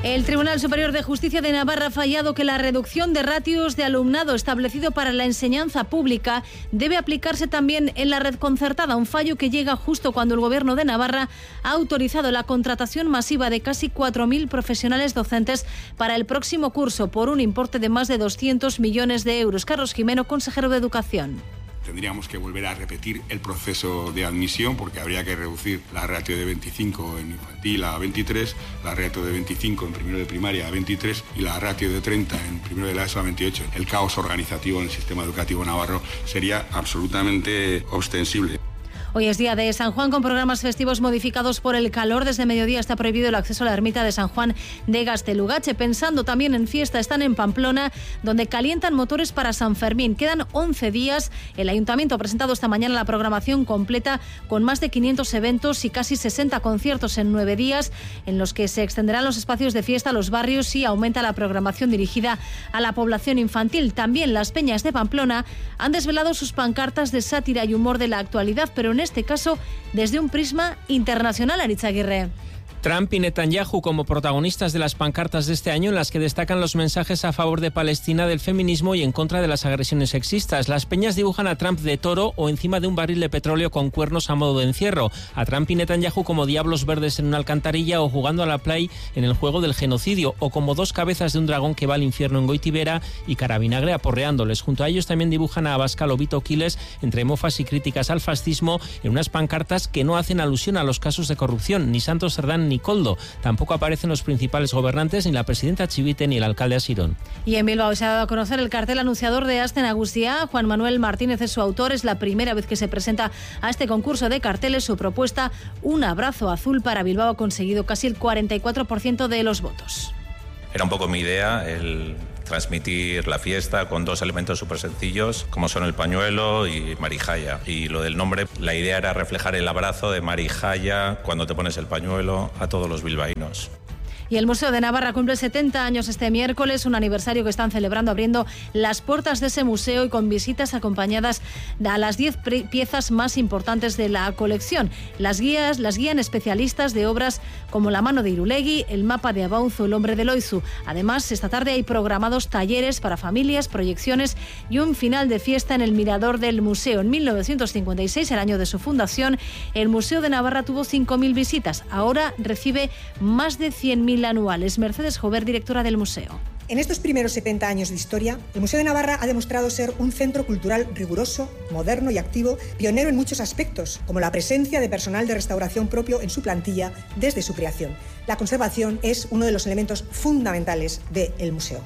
El Tribunal Superior de Justicia de Navarra ha fallado que la reducción de ratios de alumnado establecido para la enseñanza pública debe aplicarse también en la red concertada, un fallo que llega justo cuando el Gobierno de Navarra ha autorizado la contratación masiva de casi 4.000 profesionales docentes para el próximo curso por un importe de más de 200 millones de euros. Carlos Jimeno, consejero de Educación. Tendríamos que volver a repetir el proceso de admisión porque habría que reducir la ratio de 25 en infantil a 23, la ratio de 25 en primero de primaria a 23 y la ratio de 30 en primero de la ESO a 28. El caos organizativo en el sistema educativo navarro sería absolutamente ostensible. Hoy es día de San Juan con programas festivos modificados por el calor. Desde mediodía está prohibido el acceso a la ermita de San Juan de Gaztelugatxe. Pensando también en fiesta, están en Pamplona, donde calientan motores para San Fermín. Quedan 11 días. El Ayuntamiento ha presentado esta mañana la programación completa con más de 500 eventos y casi 60 conciertos en 9 días, en los que se extenderán los espacios de fiesta a los barrios y aumenta la programación dirigida a la población infantil. También las peñas de Pamplona han desvelado sus pancartas de sátira y humor de la actualidad, pero en este caso desde un prisma internacional. Aritz Aguirre. Trump y Netanyahu como protagonistas de las pancartas de este año, en las que destacan los mensajes a favor de Palestina, del feminismo y en contra de las agresiones sexistas. Las peñas dibujan a Trump de toro o encima de un barril de petróleo con cuernos a modo de encierro, a Trump y Netanyahu como diablos verdes en una alcantarilla o jugando a la play en el juego del genocidio, o como dos cabezas de un dragón que va al infierno en Goitibera y Caravinagre aporreándoles. Junto a ellos también dibujan a Abascal o Vito Quiles entre mofas y críticas al fascismo en unas pancartas que no hacen alusión a los casos de corrupción, ni Santos Cerdán ni Coldo. Tampoco aparecen los principales gobernantes, ni la presidenta Chivite ni el alcalde Asirón. Y en Bilbao se ha dado a conocer el cartel anunciador de Aste Nagusia. Juan Manuel Martínez es su autor. Es la primera vez que se presenta a este concurso de carteles. Su propuesta, Un abrazo azul para Bilbao, ha conseguido casi el 44% de los votos. Era un poco mi idea el transmitir la fiesta con dos elementos súper sencillos, como son el pañuelo y Marijaya. Y lo del nombre, la idea era reflejar el abrazo de Marijaya cuando te pones el pañuelo a todos los bilbaínos. Y el Museo de Navarra cumple 70 años este miércoles, un aniversario que están celebrando abriendo las puertas de ese museo y con visitas acompañadas a las 10 piezas más importantes de la colección. Las guían especialistas de obras como La mano de Irulegui, El mapa de Abauzo, El hombre de Loizu. Además, esta tarde hay programados talleres para familias, proyecciones y un final de fiesta en el mirador del museo. En 1956, el año de su fundación, el Museo de Navarra tuvo 5.000 visitas. Ahora recibe más de 100.000 anuales. Mercedes Jover, directora del museo. En estos primeros 70 años de historia, el Museo de Navarra ha demostrado ser un centro cultural riguroso, moderno y activo, pionero en muchos aspectos, como la presencia de personal de restauración propio en su plantilla desde su creación. La conservación es uno de los elementos fundamentales del museo.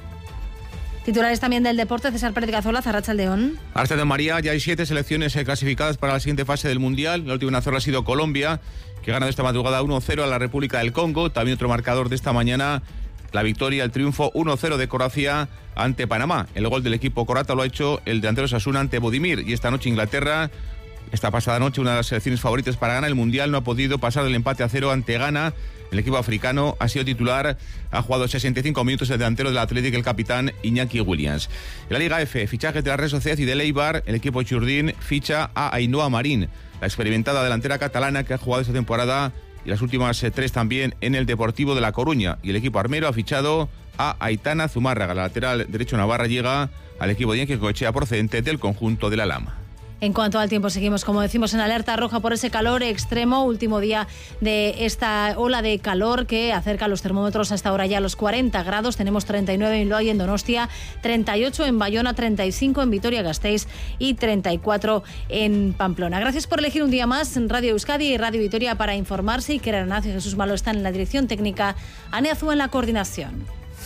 Titulares también del deporte, César Pérez Gazola, Arratsaldeón. Arratsaldeón, María, ya hay 7 selecciones clasificadas para la siguiente fase del Mundial. La última en hacerlo ha sido Colombia, que ha ganado esta madrugada 1-0 a la República del Congo. También otro marcador de esta mañana, la victoria, el triunfo 1-0 de Croacia ante Panamá. El gol del equipo croata lo ha hecho el delantero Osasuna ante Budimir. Y esta noche Inglaterra, esta pasada noche, una de las selecciones favoritas para ganar el Mundial, no ha podido pasar del empate a 0 ante Ghana. El equipo africano ha sido titular, ha jugado 65 minutos el delantero del Athletic, el capitán Iñaki Williams. En la Liga F, fichajes de la Real Sociedad y del Eibar, el equipo Churdín ficha a Ainhoa Marín, la experimentada delantera catalana que ha jugado esta temporada y las últimas 3 también en el Deportivo de La Coruña. Y el equipo armero ha fichado a Aitana Zumárraga, la lateral derecho navarra llega al equipo de Iñaki Goicoechea procedente del conjunto de la Lama. En cuanto al tiempo, seguimos, como decimos, en alerta roja por ese calor extremo. Último día de esta ola de calor que acerca los termómetros hasta ahora ya a los 40 grados. Tenemos 39 en Bilbao y en Donostia, 38 en Bayona, 35 en Vitoria-Gasteiz y 34 en Pamplona. Gracias por elegir un día más en Radio Euskadi y Radio Vitoria para informarse. Iker Aranaz y Jesús Malo están en la dirección técnica, Ane Azúa en la coordinación.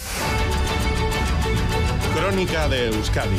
Crónica de Euskadi.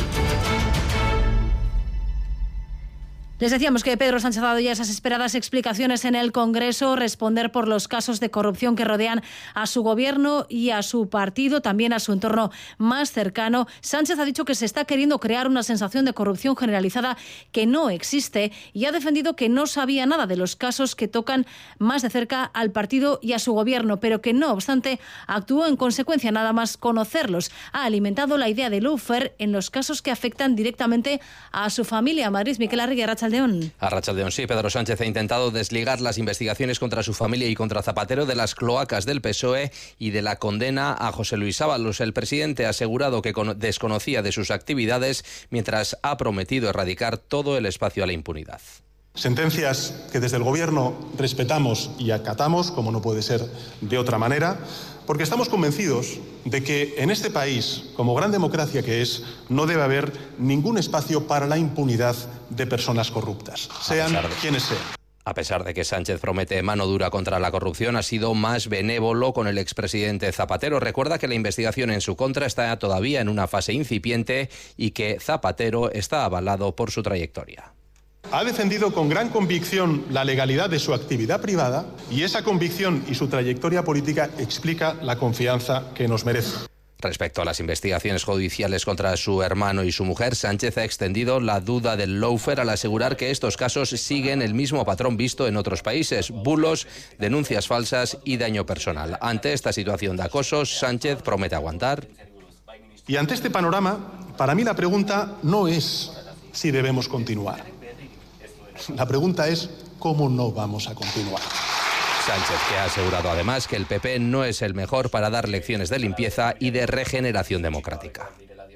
Les decíamos que Pedro Sánchez ha dado ya esas esperadas explicaciones en el Congreso, responder por los casos de corrupción que rodean a su gobierno y a su partido, también a su entorno más cercano. Sánchez ha dicho que se está queriendo crear una sensación de corrupción generalizada que no existe y ha defendido que no sabía nada de los casos que tocan más de cerca al partido y a su gobierno, pero que no obstante actuó en consecuencia nada más conocerlos. Ha alimentado la idea de lawfare en los casos que afectan directamente a su familia. Madrid, Miquel Arregui, Arratsaldeon. Arratsaldeón. Arratsaldeón, sí. Pedro Sánchez ha intentado desligar las investigaciones contra su familia y contra Zapatero de las cloacas del PSOE y de la condena a José Luis Ábalos. El presidente ha asegurado que desconocía de sus actividades mientras ha prometido erradicar todo el espacio a la impunidad. Sentencias que desde el Gobierno respetamos y acatamos, como no puede ser de otra manera, porque estamos convencidos de que en este país, como gran democracia que es, no debe haber ningún espacio para la impunidad de personas corruptas, sean quienes sean. A pesar de que Sánchez promete mano dura contra la corrupción, ha sido más benévolo con el expresidente Zapatero. Recuerda que la investigación en su contra está todavía en una fase incipiente y que Zapatero está avalado por su trayectoria. Ha defendido con gran convicción la legalidad de su actividad privada y esa convicción y su trayectoria política explica la confianza que nos merece. Respecto a las investigaciones judiciales contra su hermano y su mujer, Sánchez ha extendido la duda del lawfare al asegurar que estos casos siguen el mismo patrón visto en otros países: bulos, denuncias falsas y daño personal. Ante esta situación de acoso, Sánchez promete aguantar. Y ante este panorama, para mí la pregunta no es si debemos continuar. La pregunta es cómo no vamos a continuar. Sánchez, que ha asegurado además que el PP no es el mejor para dar lecciones de limpieza y de regeneración democrática.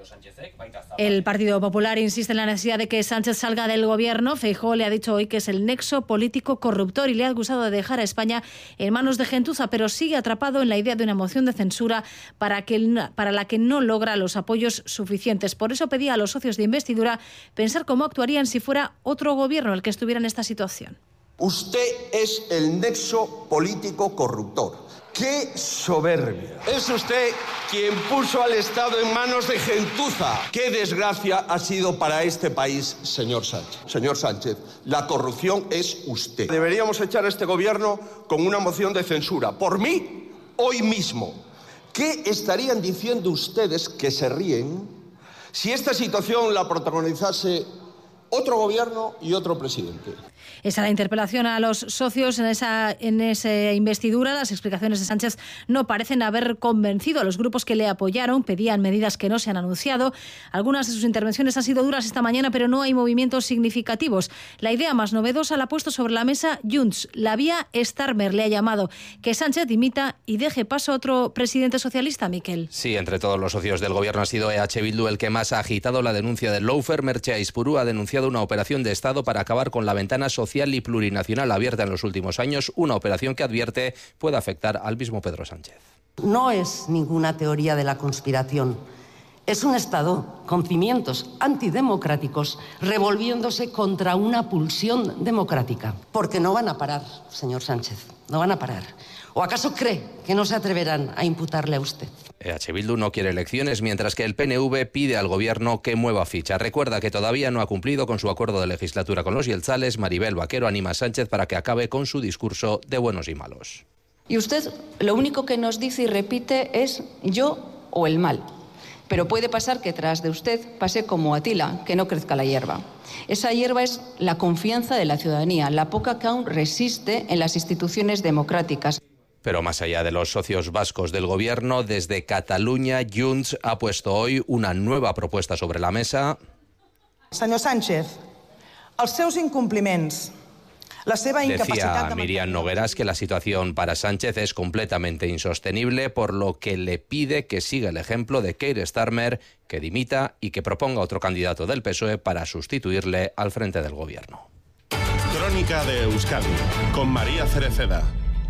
El Partido Popular insiste en la necesidad de que Sánchez salga del gobierno. Feijóo le ha dicho hoy que es el nexo político corruptor y le ha acusado de dejar a España en manos de gentuza, pero sigue atrapado en la idea de una moción de censura para la que no logra los apoyos suficientes. Por eso pedía a los socios de investidura pensar cómo actuarían si fuera otro gobierno el que estuviera en esta situación. Usted es el nexo político corruptor. ¡Qué soberbia! Es usted quien puso al Estado en manos de gentuza. ¡Qué desgracia ha sido para este país, señor Sánchez! Señor Sánchez, la corrupción es usted. Deberíamos echar a este gobierno con una moción de censura. Por mí, hoy mismo. ¿Qué estarían diciendo ustedes que se ríen si esta situación la protagonizase otro gobierno y otro presidente? Esa es la interpelación a los socios en esa investidura. Las explicaciones de Sánchez no parecen haber convencido a los grupos que le apoyaron. Pedían medidas que no se han anunciado. Algunas de sus intervenciones han sido duras esta mañana, pero no hay movimientos significativos. La idea más novedosa la ha puesto sobre la mesa Junts. La vía Starmer le ha llamado. Que Sánchez dimita y deje paso a otro presidente socialista, Miquel. Sí, entre todos los socios del gobierno ha sido EH Bildu el que más ha agitado la denuncia del lawfare. Merche Aispuru ha denunciado una operación de Estado para acabar con la ventana social y plurinacional abierta en los últimos años, una operación que advierte puede afectar al mismo Pedro Sánchez. No es ninguna teoría de la conspiración. Es un Estado con cimientos antidemocráticos revolviéndose contra una pulsión democrática. Porque no van a parar, señor Sánchez, no van a parar. ¿O acaso cree que no se atreverán a imputarle a usted? EH Bildu no quiere elecciones, mientras que el PNV pide al gobierno que mueva ficha. Recuerda que todavía no ha cumplido con su acuerdo de legislatura con los jeltzales. Maribel Vaquero anima a Sánchez para que acabe con su discurso de buenos y malos. Y usted lo único que nos dice y repite es yo o el mal. Pero puede pasar que tras de usted pase como Atila, que no crezca la hierba. Esa hierba es la confianza de la ciudadanía, la poca que aún resiste en las instituciones democráticas. Pero más allá de los socios vascos del gobierno, desde Cataluña, Junts ha puesto hoy una nueva propuesta sobre la mesa. Senyor Sánchez, els seus incompliments, la seva incapacitat... Decía Miriam Nogueras que la situación para Sánchez es completamente insostenible, por lo que le pide que siga el ejemplo de Keir Starmer, que dimita y que proponga otro candidato del PSOE para sustituirle al frente del gobierno. Crónica de Euskadi, con María Cereceda.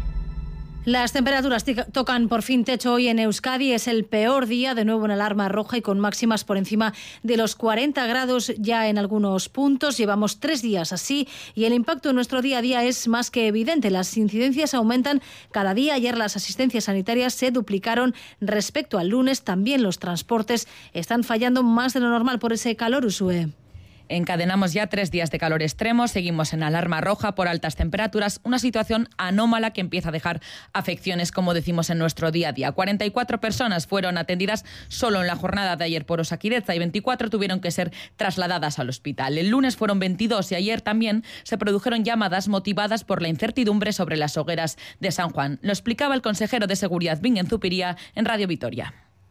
Las temperaturas tocan por fin techo hoy en Euskadi. Es el peor día, de nuevo en alarma roja y con máximas por encima de los 40 grados ya en algunos puntos. Llevamos 3 días así y el impacto en nuestro día a día es más que evidente. Las incidencias aumentan cada día. Ayer las asistencias sanitarias se duplicaron respecto al lunes. También los transportes están fallando más de lo normal por ese calor, Usue. Encadenamos ya 3 días de calor extremo, seguimos en alarma roja por altas temperaturas, una situación anómala que empieza a dejar afecciones, como decimos, en nuestro día a día. 44 personas fueron atendidas solo en la jornada de ayer por Osakidetza y 24 tuvieron que ser trasladadas al hospital. El lunes fueron 22 y ayer también se produjeron llamadas motivadas por la incertidumbre sobre las hogueras de San Juan. Lo explicaba el consejero de Seguridad Bingen Zupiria en Radio Vitoria.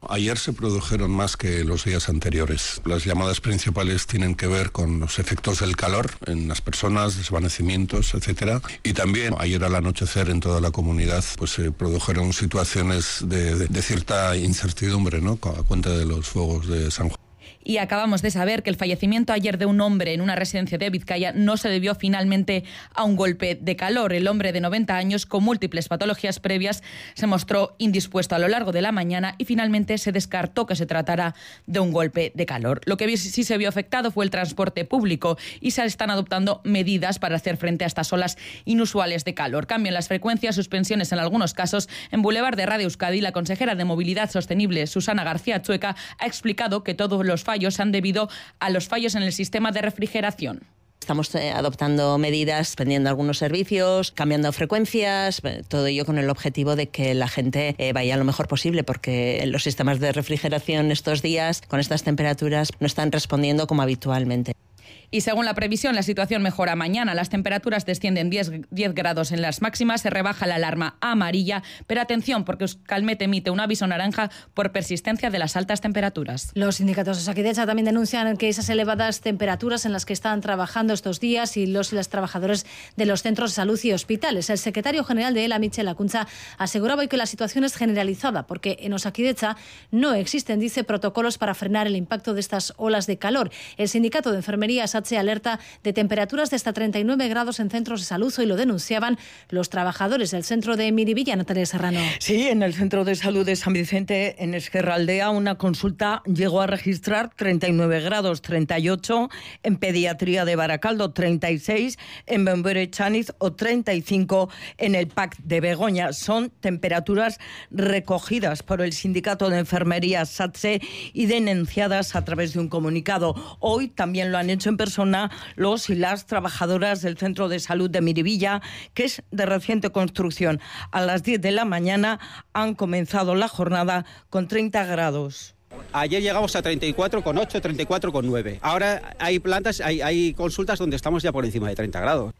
Ayer se produjeron más que los días anteriores. Las llamadas principales tienen que ver con los efectos del calor en las personas, desvanecimientos, etcétera. Y también ayer al anochecer en toda la comunidad pues se produjeron situaciones de cierta incertidumbre, ¿no?, a cuenta de los fuegos de San Juan. Y acabamos de saber que el fallecimiento ayer de un hombre en una residencia de Vizcaya no se debió finalmente a un golpe de calor. El hombre de 90 años, con múltiples patologías previas, se mostró indispuesto a lo largo de la mañana y finalmente se descartó que se tratara de un golpe de calor. Lo que sí se vio afectado fue el transporte público y se están adoptando medidas para hacer frente a estas olas inusuales de calor. Cambian las frecuencias, suspensiones en algunos casos. En Boulevard de Radio Euskadi, la consejera de Movilidad Sostenible, Susana García Chueca, ha explicado que todos los fallos han debido a los fallos en el sistema de refrigeración. Estamos adoptando medidas, pendiendo algunos servicios, cambiando frecuencias, todo ello con el objetivo de que la gente vaya lo mejor posible, porque los sistemas de refrigeración estos días, con estas temperaturas, no están respondiendo como habitualmente. Y según la previsión, la situación mejora mañana. Las temperaturas descienden 10 grados en las máximas, se rebaja la alarma amarilla, pero atención, porque Euskalmet emite un aviso naranja por persistencia de las altas temperaturas. Los sindicatos de Osakidetza también denuncian que esas elevadas temperaturas en las que están trabajando estos días y los y las trabajadores de los centros de salud y hospitales. El secretario general de ELA, Michel Acuntza, aseguraba hoy que la situación es generalizada, porque en Osakidetza no existen, dice, protocolos para frenar el impacto de estas olas de calor. El sindicato de enfermería SATSE alerta de temperaturas de hasta 39 grados en centros de salud. Hoy lo denunciaban los trabajadores del centro de Miribilla. Natalia Serrano. Sí, en el centro de salud de San Vicente, en Ezkerraldea, una consulta llegó a registrar 39 grados, 38 en pediatría de Baracaldo, 36 en Benbere Chaniz o 35 en el PAC de Begoña. Son temperaturas recogidas por el sindicato de enfermería SATSE y denunciadas a través de un comunicado. Hoy también lo han hecho en persona los y las trabajadoras del Centro de Salud de Miribilla, que es de reciente construcción. A las 10 de la mañana han comenzado la jornada con 30 grados. Ayer llegamos a 34,8, 34,9. Ahora hay hay consultas donde estamos ya por encima de 30 grados.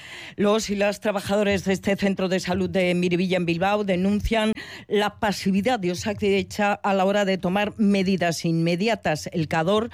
Los y las trabajadores de este centro de salud de Miribilla en Bilbao denuncian la pasividad de Osakidetza a la hora de tomar medidas inmediatas. El calor,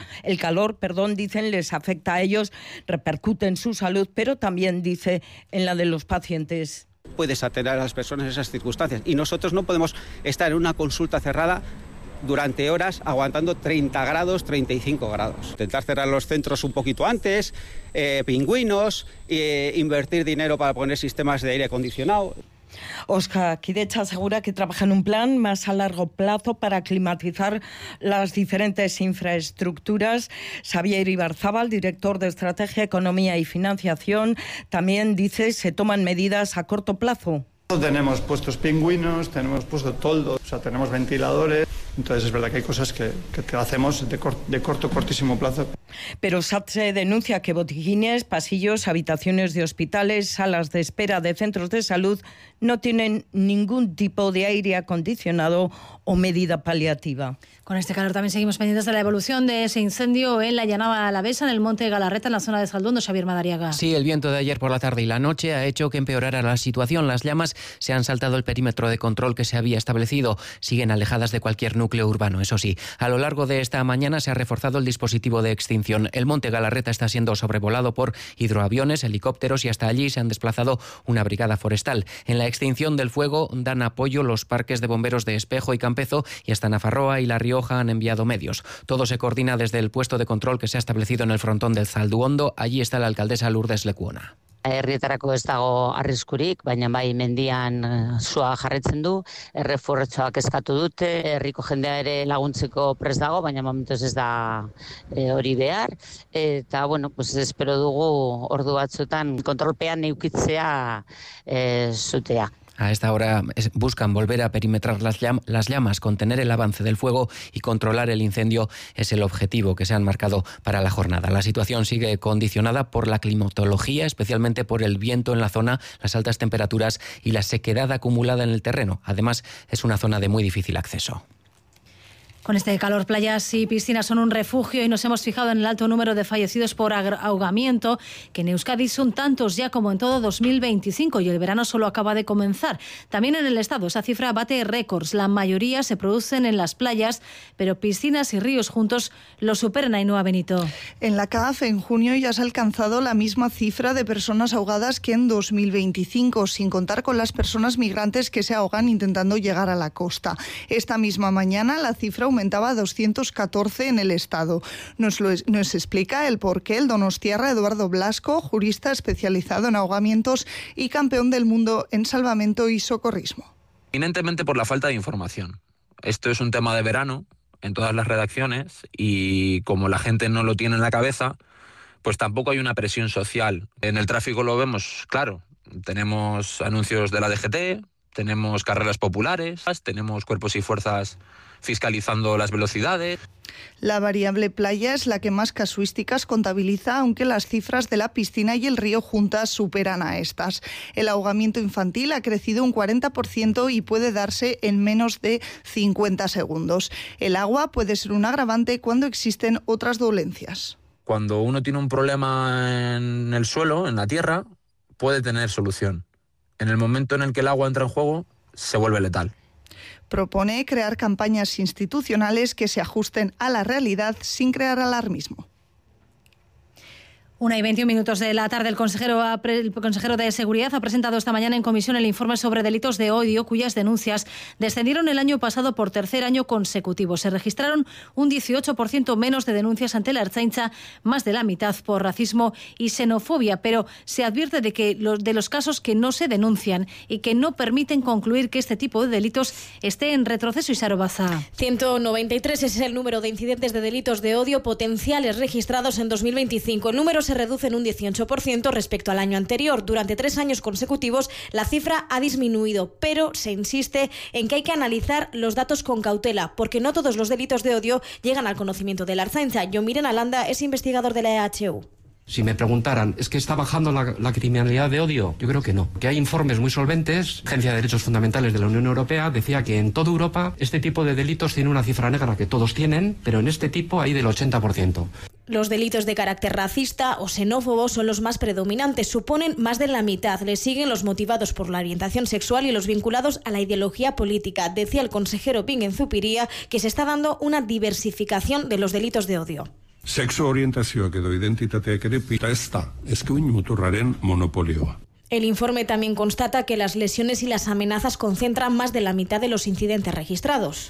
dicen, les afecta a ellos, repercute en su salud, pero también, dice, en la de los pacientes. Puedes atender a las personas en esas circunstancias y nosotros no podemos estar en una consulta cerrada durante horas aguantando 30 grados, 35 grados. Intentar cerrar los centros un poquito antes, pingüinos, invertir dinero para poner sistemas de aire acondicionado. Osakidetza asegura que trabaja en un plan más a largo plazo para climatizar las diferentes infraestructuras. Xavier Ibarzábal, director de Estrategia, Economía y Financiación, también dice se toman medidas a corto plazo. Tenemos puestos pingüinos, tenemos puesto toldo, tenemos ventiladores. Entonces es verdad que hay cosas que hacemos de cortísimo plazo. Pero SATSE denuncia que botiquines, pasillos, habitaciones de hospitales, salas de espera de centros de salud no tienen ningún tipo de aire acondicionado o medida paliativa. Con este calor también seguimos pendientes de la evolución de ese incendio en la llanada alavesa, en el monte Galarreta, en la zona de Zalduondo. Xavier Madariaga. Sí, el viento de ayer por la tarde y la noche ha hecho que empeorara la situación. Las llamas se han saltado el perímetro de control que se había establecido. Siguen alejadas de cualquier núcleo urbano, eso sí. A lo largo de esta mañana se ha reforzado el dispositivo de extinción. El monte Galarreta está siendo sobrevolado por hidroaviones, helicópteros y hasta allí se han desplazado una brigada forestal. En la extinción del fuego dan apoyo los parques de bomberos de Espejo y Campezo y hasta Nafarroa y La Rioja han enviado medios. Todo se coordina desde el puesto de control que se ha establecido en el frontón del Zalduondo. Allí está la alcaldesa Lourdes Lekuona. Herrietarako ez dago arriskurik, baina bai mendian sua jarraitzen du, errefortzoak eskatu dute, herriko jendea ere laguntzeko prest dago, baina momentuz ez da hori behar, eta pues espero dugu ordu batzuetan kontrolpean eukitzea zutea. A esta hora buscan volver a perimetrar las llamas, contener el avance del fuego y controlar el incendio es el objetivo que se han marcado para la jornada. La situación sigue condicionada por la climatología, especialmente por el viento en la zona, las altas temperaturas y la sequedad acumulada en el terreno. Además, es una zona de muy difícil acceso. Con este calor, playas y piscinas son un refugio y nos hemos fijado en el alto número de fallecidos por ahogamiento, que en Euskadi son tantos ya como en todo 2025 y el verano solo acaba de comenzar. También en el estado esa cifra bate récords. La mayoría se producen en las playas, pero piscinas y ríos juntos lo superan. Ainhoa Benito. En la CAF en junio ya se ha alcanzado la misma cifra de personas ahogadas que en 2025, sin contar con las personas migrantes que se ahogan intentando llegar a la costa. Esta misma mañana la cifra aumentaba a 214 en el estado. Nos explica el porqué el donostiarra Eduardo Blasco, jurista especializado en ahogamientos y campeón del mundo en salvamento y socorrismo. Eminentemente por la falta de información. Esto es un tema de verano en todas las redacciones y como la gente no lo tiene en la cabeza, pues tampoco hay una presión social. En el tráfico lo vemos, claro. Tenemos anuncios de la DGT, tenemos carreras populares, tenemos cuerpos y fuerzas fiscalizando las velocidades. La variable playa es la que más casuísticas contabiliza, aunque las cifras de la piscina y el río juntas superan a estas. El ahogamiento infantil ha crecido un 40% y puede darse en menos de 50 segundos. El agua puede ser un agravante cuando existen otras dolencias. Cuando uno tiene un problema en el suelo, en la tierra, puede tener solución. En el momento en el que el agua entra en juego, se vuelve letal. Propone crear campañas institucionales que se ajusten a la realidad sin crear alarmismo. 1:21 de la tarde, el consejero de Seguridad ha presentado esta mañana en comisión el informe sobre delitos de odio, cuyas denuncias descendieron el año pasado por tercer año consecutivo. Se registraron un 18% menos de denuncias ante la Ertzaintza, más de la mitad por racismo y xenofobia, pero se advierte de los casos que no se denuncian y que no permiten concluir que este tipo de delitos esté en retroceso. Isaro Baza. 193 es el número de incidentes de delitos de odio potenciales registrados en 2025. El número se reduce en un 18% respecto al año anterior. Durante 3 años consecutivos la cifra ha disminuido, pero se insiste en que hay que analizar los datos con cautela, porque no todos los delitos de odio llegan al conocimiento de la Ertzaintza. Jomiren Alanda es investigador de la EHU. Si me preguntaran, ¿es que está bajando la criminalidad de odio? Yo creo que no. Que hay informes muy solventes. La Agencia de Derechos Fundamentales de la Unión Europea decía que en toda Europa este tipo de delitos tiene una cifra negra que todos tienen, pero en este tipo hay del 80%. Los delitos de carácter racista o xenófobo son los más predominantes, suponen más de la mitad. Le siguen los motivados por la orientación sexual y los vinculados a la ideología política. Decía el consejero Bingen Zupiria que se está dando una diversificación de los delitos de odio. Sexo orientazioak edo identitateak ere pita ez da, eskuin muturraren monopolioa. El informe también constata que las lesiones y las amenazas concentran más de la mitad de los incidentes registrados.